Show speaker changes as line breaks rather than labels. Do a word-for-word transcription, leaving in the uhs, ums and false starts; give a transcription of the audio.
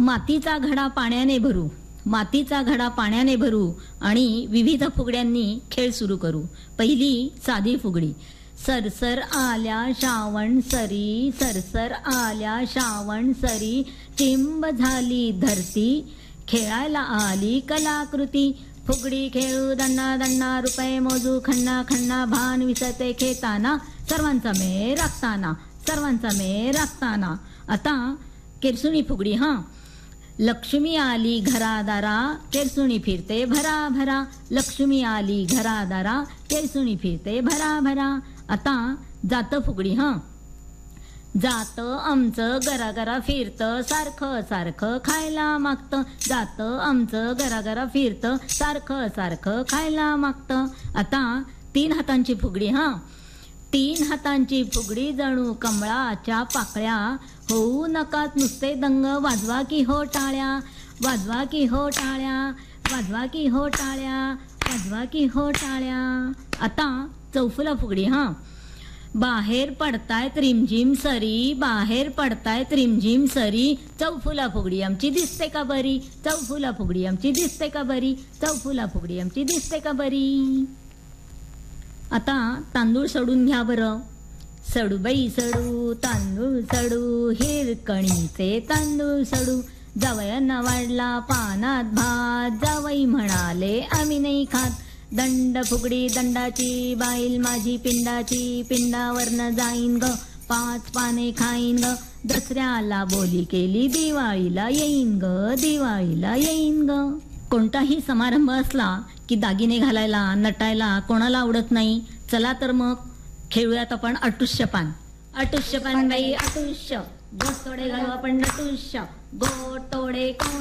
मातीचा घडा पाण्याने भरू, मातीचा घडा पाण्याने भरू आणि विविध फुगड्यांनी खेळ सुरू करू. पहिली साधी फुगडी. सरसर आल्या श्रावण सरी, सरसर आल्या श्रावण सरी, चिंब झाली धरती, खेळायला आली कलाकृती. फुगडी खेळू दण्णा दण्णा, रुपये मोजू खन्ना खन्ना, भान विसरते खेळताना, सर्वांचा मेळ राखताना, सर्वांचा मेळ राखताना. आता केरसुणी फुगडी. हा. लक्ष्मी आली घरादारा, केरसुणी फिरते भरा भरा, लक्ष्मी आली घरादारा, केरसुणी फिरते भरा भरा. आता जात फुगडी. हा. जात आमचं गरागरा फिरतं, सारखं सारखं खायला मागतं, जात आमचं गरागरा फिरतं, सारखं सारखं खायला मागतं. आता तीन हातांची फुगडी. हा. तीन हातांची फुगडी जणू कमळाच्या पाकळ्या, होऊ नकात नुसते दंग, वाजवा की हो टाळ्या, वाजवा की हो टाळ्या, वाजवा की हो टाळ्या, वाजवा की हो टाळ्या. आता चौफुला फुगडी. हा. बाहेर पडतायत रिमझिम सरी, बाहेर पडतायत रिमझिम सरी, चौफुला फुगडी आमची दिसते का बरी, चौफुला फुगडी आमची दिसते का बरी, चौफुला फुगडी आमची दिसते का बरी. आता तांदूळ सडून घ्या बरं. सडू बाई सडू तांदूळ सडू, हिरकणीचे तांदूळ सडू, जावयांना वाढला पानात भात, जावई म्हणाले आम्ही नाही खात. दंड फुगडी दंडाची, बाईल माझी पिंडाची, पिंडावरनं जाईन ग, पाच पाने खाईन ग, दसऱ्याला बोली केली दिवाळीला येईन ग, दिवाळीला येईन ग. कोणताही समारंभ असला की दागिने घालायला नटायला कोणाला आवडत नाही. चला तर मग खेळूयात आपण अटुष्य पान. अटुष्य पान बाई अटुष्य, गोड तोडे घालू आपण नटुष्य, गोड तोडे कोण